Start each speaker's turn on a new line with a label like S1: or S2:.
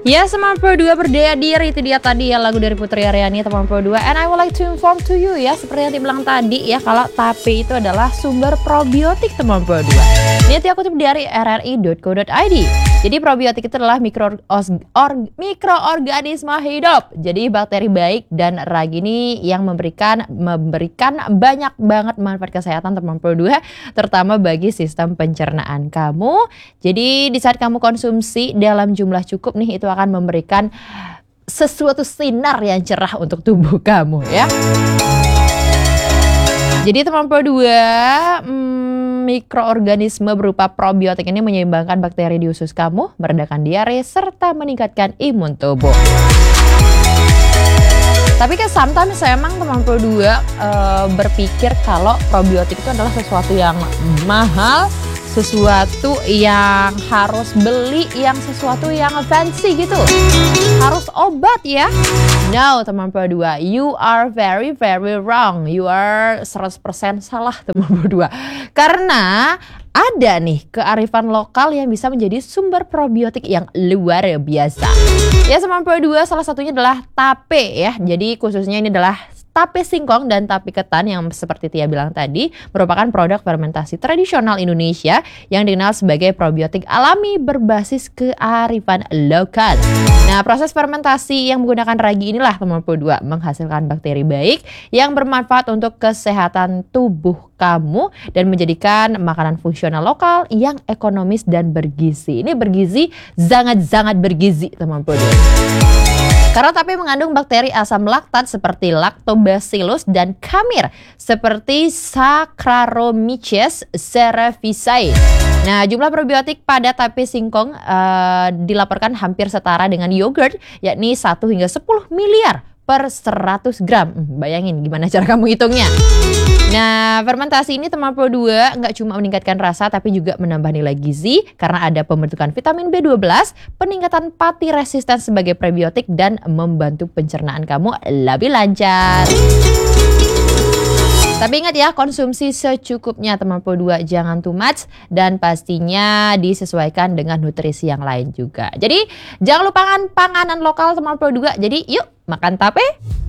S1: Ya, teman Pro 2 berdaya diri, itu dia tadi ya lagu dari Putri Aryani, teman Pro 2. And I would like to inform to you ya, seperti yang dibilang tadi ya, kalau tape itu adalah sumber probiotik teman Pro 2. Ini aku kutip dari rri.co.id. Jadi probiotik itu adalah mikroorganisme hidup. Jadi bakteri baik dan ragi ini yang memberikan banyak banget manfaat kesehatan teman Pro 2, terutama bagi sistem pencernaan kamu. Jadi di saat kamu konsumsi dalam jumlah cukup nih, itu akan memberikan sesuatu sinar yang cerah untuk tubuh kamu ya. Jadi teman Pro 2, mikroorganisme berupa probiotik ini menyeimbangkan bakteri di usus kamu, meredakan diare, serta meningkatkan imun tubuh. Tapi kan sometimes emang teman Pro 2 berpikir kalau probiotik itu adalah sesuatu yang mahal, sesuatu yang harus beli, yang sesuatu yang fancy gitu, harus obat ya. No teman Pro 2, you are very very wrong. You are 100% salah teman Pro 2. Karena ada nih kearifan lokal yang bisa menjadi sumber probiotik yang luar biasa. Ya teman Pro 2, salah satunya adalah tape ya. Jadi khususnya ini adalah tape singkong dan tape ketan yang seperti Tia bilang tadi merupakan produk fermentasi tradisional Indonesia yang dikenal sebagai probiotik alami berbasis kearifan lokal. Nah, proses fermentasi yang menggunakan ragi inilah teman Pro 2 menghasilkan bakteri baik yang bermanfaat untuk kesehatan tubuh kamu dan menjadikan makanan fungsional lokal yang ekonomis dan bergizi. Ini bergizi, sangat-sangat bergizi teman Pro 2. Karena tape mengandung bakteri asam laktat seperti Lactobacillus dan Khamir seperti Saccharomyces cerevisiae. Nah, jumlah probiotik pada tape singkong dilaporkan hampir setara dengan yogurt, yakni 1 hingga 10 miliar per 100 gram. Bayangin gimana cara kamu hitungnya. Nah, fermentasi ini teman Pro 2 nggak cuma meningkatkan rasa tapi juga menambah nilai gizi karena ada pembentukan vitamin B12, peningkatan pati resisten sebagai prebiotik dan membantu pencernaan kamu lebih lancar. Tapi ingat ya, konsumsi secukupnya teman Pro 2, jangan too much dan pastinya disesuaikan dengan nutrisi yang lain juga. Jadi jangan lupakan panganan lokal teman Pro 2. Jadi yuk makan tape.